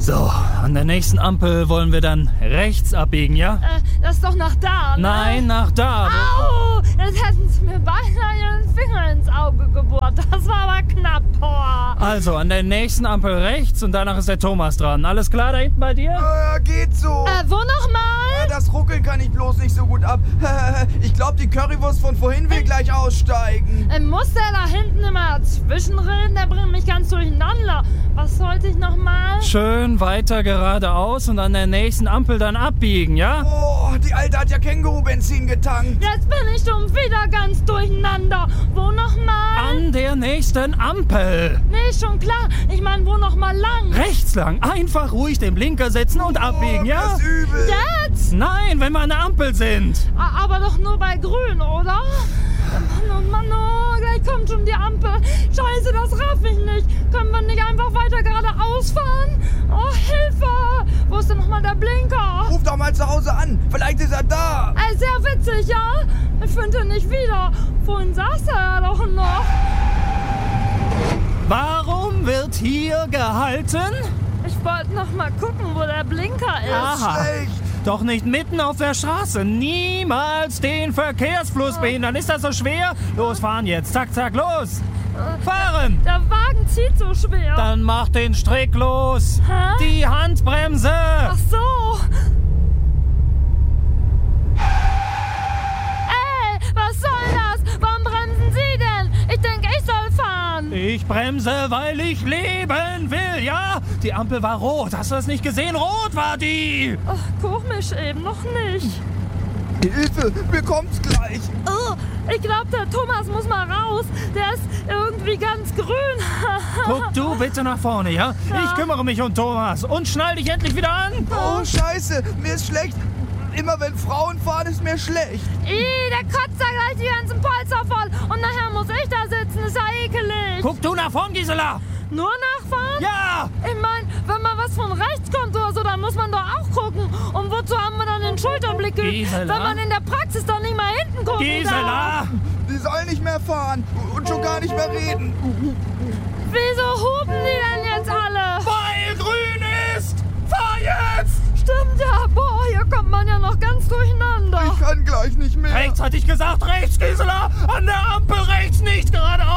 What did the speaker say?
So, an der nächsten Ampel wollen wir dann rechts abbiegen, ja? Das ist doch nach da, ne? Nein, nach da. Au! Jetzt hätten sie mir beinahe ihren Finger ins Auge gebohrt. Das war aber knapp, boah. Also, an der nächsten Ampel rechts und danach ist der Thomas dran. Alles klar da hinten bei dir? Geht so. Wo nochmal? Das Ruckeln kann ich bloß nicht so gut ab. Ich glaube, die Currywurst von vorhin will gleich aussteigen. Muss der da hinten immer dazwischenreden? Der bringt mich ganz durcheinander. Was sollte ich nochmal? Schön weiter geradeaus und an der nächsten Ampel dann abbiegen, ja? Oh, die Alte hat ja Känguru-Benzin getankt. Jetzt bin ich schon wieder ganz durcheinander. Wo nochmal? An der nächsten Ampel. Nee, schon klar. Ich meine, wo nochmal lang? Rechts lang. Einfach ruhig den Blinker setzen und abbiegen, ja? Das ist übel. Jetzt? Nein, wenn wir an der Ampel sind. Aber doch nur bei grün, oder? Mann, oh, gleich kommt schon die Ampel. Scheiße, das raff ich nicht. Können wir nicht einfach weiter geradeaus fahren? Oh, Hilfe! Wo ist denn nochmal der Blinker? Ruf doch mal zu Hause an. Vielleicht ist er da. Sehr witzig, ja? Ich finde ihn nicht wieder. Vorhin saß er ja doch noch. Warum wird hier gehalten? Ich wollte noch mal gucken, wo der Blinker ist. Aha. Schlecht. Doch nicht mitten auf der Straße. Niemals den Verkehrsfluss behindern. Ist das so schwer? Los, fahren jetzt. Zack, zack, los. Fahren. Der Wagen zieht so schwer. Dann mach den Strick los. Hä? Die Handbremse. Ach so. Ey, was soll das? Warum bremsen Sie denn? Ich denke, ich soll fahren. Ich bremse, weil ich leben will, ja? Die Ampel war rot. Hast du das nicht gesehen? Rot war die. Ach, komisch eben, noch nicht. Hilfe, mir kommt's gleich. Oh, ich glaube, der Thomas muss mal raus. Der ist irgendwie ganz grün. Guck du bitte nach vorne, ja? Ich kümmere mich um Thomas. Und schnall dich endlich wieder an. Oh, scheiße, mir ist schlecht. Immer wenn Frauen fahren, ist mir schlecht. Der kotzt da gleich die ganzen Polster voll. Und nachher muss ich da sitzen. Ist ja ekelig. Guck du nach vorn, Gisela. Nur nachfahren? Ja. Ich meine, wenn mal was von rechts kommt oder so, dann muss man doch auch gucken. Und wozu haben wir dann den Schulterblick geübt, Gisela? wenn man in der Praxis doch nicht mal hinten gucken Gisela. Die soll nicht mehr fahren und schon gar nicht mehr reden. Wieso hupen die denn jetzt alle? Weil grün ist. Fahr jetzt. Stimmt ja, boah, hier kommt man ja noch ganz durcheinander. Ich kann gleich nicht mehr. Rechts hatte ich gesagt, rechts, Gisela. An der Ampel rechts, nicht geradeaus.